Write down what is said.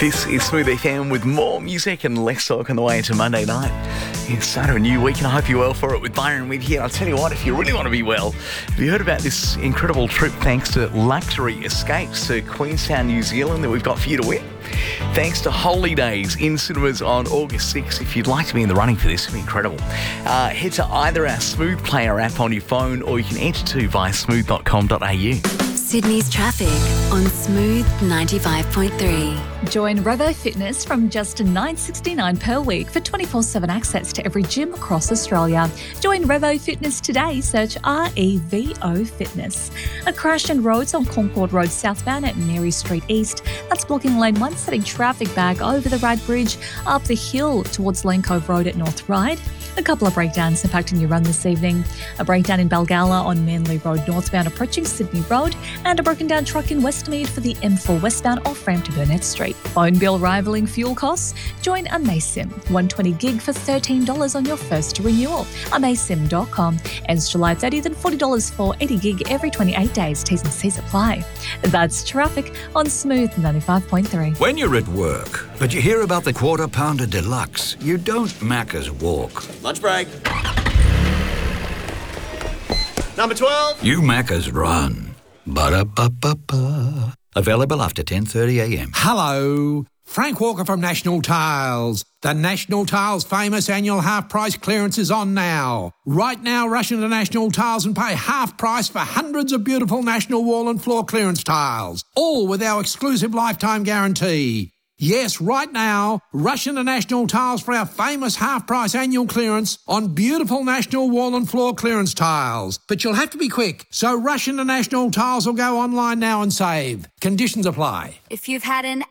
This is Smooth FM with more music and less talk on the way into Monday night. It's start of a new week and I hope you're well for it with Byron Reid here. I'll tell you what, if you really want to be well, have you heard about this incredible trip thanks to Luxury Escapes to Queenstown, New Zealand that we've got for you to win? Thanks to Holidays in cinemas on August 6th. If you'd like to be in the running for this, it'd be incredible. Head to either our Smooth Player app on your phone or you can enter to via smooth.com.au. Sydney's traffic on Smooth 95.3. Join Revo Fitness from just $9.69 per week for 24/7 access to every gym across Australia. Join Revo Fitness today. Search REVO Fitness. A crash in roads on Concord Road southbound at Mary Street East. That's blocking lane 1, setting traffic back over the Rad Bridge, up the hill towards Lane Cove Road at North Ryde. A couple of breakdowns impacting your run this evening. A breakdown in Balgala on Manly Road northbound approaching Sydney Road, and a broken down truck in Westmead for the M4 westbound off-ramp to Burnett Street. Phone bill rivaling fuel costs? Join Amaysim. 120 gig for $13 on your first renewal. Amaysim.com. Ends July 30th and $40 for 80 gig every 28 days. T's and C's apply. That's traffic on Smooth 95.3. When you're at work, but you hear about the Quarter Pounder Deluxe, you don't Macca's walk. Lunch break. Number 12. You Macca's run. Ba-da-ba-ba-ba. Available after 10:30am. Hello, Frank Walker from National Tiles. The National Tiles famous annual half price clearance is on now. Right now, rush into National Tiles and pay half price for hundreds of beautiful National wall and floor clearance tiles, all with our exclusive lifetime guarantee. Yes, right now, rush into National Tiles for our famous half-price annual clearance on beautiful National wall and floor clearance tiles. But you'll have to be quick, so rush into National Tiles or go online now and save. Conditions apply. If you've had an